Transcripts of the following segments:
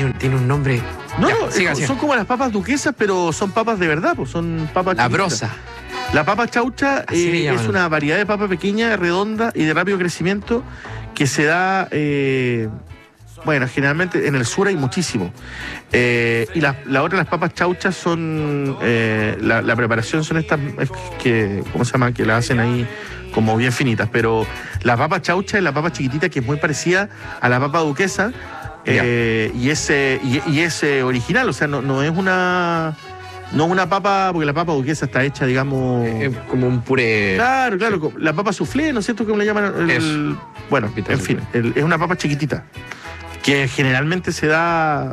tiene un nombre. No, Ya, son como las papas duquesas, pero son papas de verdad, pues son papas La chiquitas. brosa. La papa chaucha Así le llaman. es una variedad de papa pequeña, redonda y de rápido crecimiento que se da, bueno, generalmente en el sur hay muchísimo. Y la otra, las papas chauchas son, la preparación son estas, ¿cómo se llama? Que la hacen ahí como bien finitas. Pero la papa chaucha es la papa chiquitita que es muy parecida a la papa duquesa y es original, o sea, no es una... No una papa, porque la papa duquesa está hecha, digamos... Como un puré. Claro, la papa soufflé, ¿no es cierto? ¿Cómo le llaman? Bueno, en fin, es una papa chiquitita, que generalmente se da...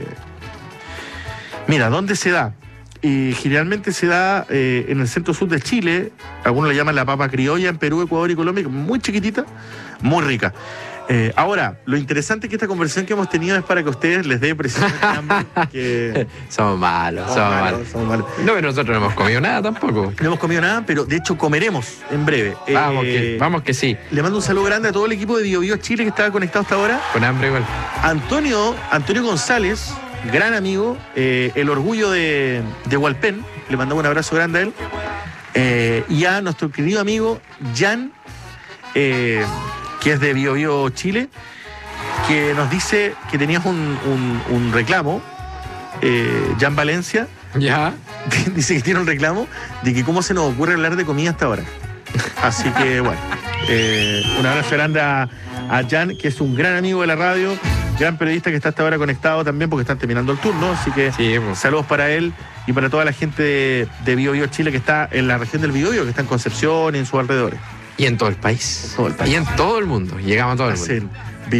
mira, ¿dónde se da? Generalmente se da en el centro-sur de Chile. Algunos le llaman la papa criolla en Perú, Ecuador y Colombia, muy chiquitita, muy rica. Ahora, lo interesante es que esta conversación que hemos tenido es para que a ustedes les dé precisamente hambre. Que... Somos malos. No, pero nosotros no hemos comido nada tampoco. No hemos comido nada, pero de hecho comeremos en breve. Vamos que sí. Le mando un saludo grande a todo el equipo de Bio Bio Chile que estaba conectado hasta ahora. Con hambre igual. Antonio González, gran amigo, el orgullo de Hualpén. Le mandamos un abrazo grande a él. Y a nuestro querido amigo Jan, que es de Bio Bio Chile, que nos dice que tenías un reclamo, Jan Valencia. Ya. Dice que tiene un reclamo de que cómo se nos ocurre hablar de comida hasta ahora. Así que, bueno, un abrazo grande a Jan, que es un gran amigo de la radio, gran periodista que está hasta ahora conectado también porque están terminando el turno. Así que saludos para él y para toda la gente de Bio Bio Chile que está en la región del Biobío, que está en Concepción y en sus alrededores. Y en todo el país. Y en todo el mundo. Llegamos a todo el mundo.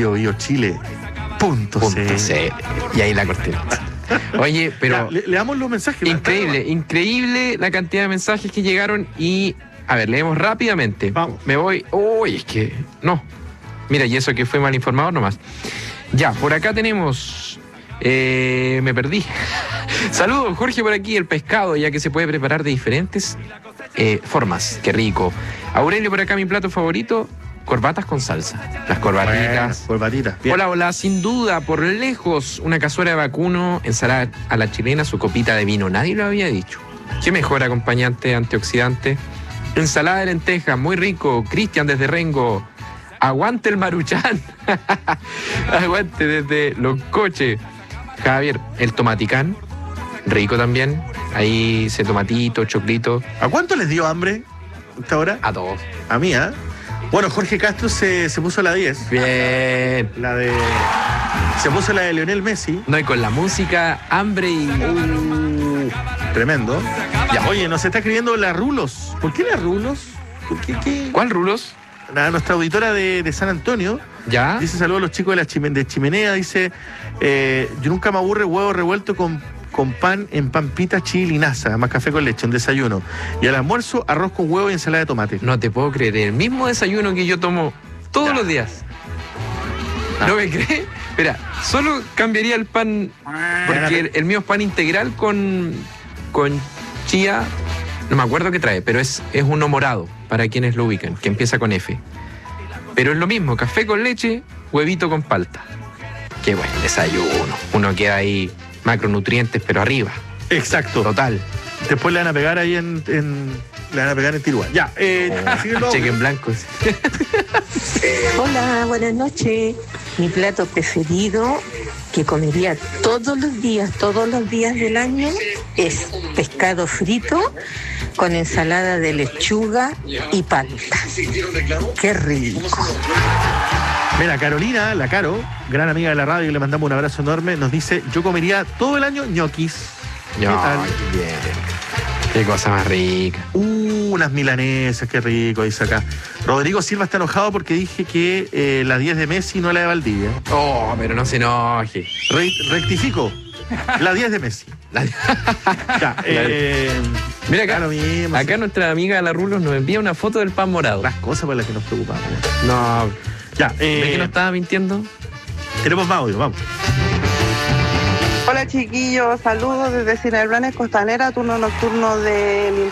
BioBioChile.cl. Y ahí la cortina. Oye, pero... Le damos los mensajes. Increíble la cantidad de mensajes que llegaron y... A ver, leemos rápidamente. Vamos. Me voy... Uy, es que... No. Mira, y eso que fue mal informado nomás. Ya, por acá tenemos... me perdí. Saludos, Jorge, por aquí. El pescado, ya que se puede preparar de diferentes formas. Qué rico. Aurelio, por acá, mi plato favorito, corbatas con salsa. Las corbatitas. Bueno, corbatitas. Bien. Hola, sin duda, por lejos, una cazuela de vacuno, ensalada a la chilena, su copita de vino. Nadie lo había dicho. Qué mejor acompañante antioxidante. Ensalada de lentejas, muy rico. Cristian desde Rengo. Aguante el Maruchan. Aguante desde Los Coches. Javier, el tomaticán. Rico también. Ahí ese tomatito, choclito. ¿A cuánto les dio hambre hasta ahora? A todos. A mí, ¿eh? Bueno, Jorge Castro se puso la 10. Bien. Se puso la de Lionel Messi. No, y con la música, hambre y... Tremendo. Ya. Oye, nos está escribiendo la Rulos. ¿Por qué la Rulos? ¿Qué? ¿Cuál Rulos? Nuestra auditora de San Antonio. ¿Ya? Dice saludos a los chicos de Chimenea. Dice, yo nunca me aburre huevo revuelto con pan en pampita, chile y nasa, más café con leche, un desayuno. Y al almuerzo, arroz con huevo y ensalada de tomate. No te puedo creer, el mismo desayuno que yo tomo todos los días. ¿No me crees? Espera, solo cambiaría el pan, porque el mío es pan integral con chía, no me acuerdo qué trae, pero es uno morado, para quienes lo ubican, que empieza con F. Pero es lo mismo, café con leche, huevito con palta. Qué buen desayuno. Uno queda ahí... macronutrientes, pero arriba. Exacto. Total. Después le van a pegar ahí le van a pegar en Tirúa. Ya, cheque en blanco. Hola, buenas noches. Mi plato preferido, que comería todos los días del año, es pescado frito con ensalada de lechuga y palta. Qué rico. Mira, Carolina, la Caro, gran amiga de la radio, y le mandamos un abrazo enorme, nos dice, yo comería todo el año ñoquis. ¿Qué tal? Bien. Qué cosa más rica. Unas milanesas, qué rico, dice acá. Rodrigo Silva está enojado porque dije que la 10 de Messi no la de Valdivia. Oh, pero no se enoje. Rectifico. La 10 de Messi. Ya, mira acá, mismo, acá nuestra amiga La Rulos nos envía una foto del pan morado. Las cosas por las que nos preocupamos. No. Ya, ¿De qué no estaba mintiendo? Tenemos más audio, vamos. Hola chiquillos, saludos desde Cineplanes Costanera, turno nocturno de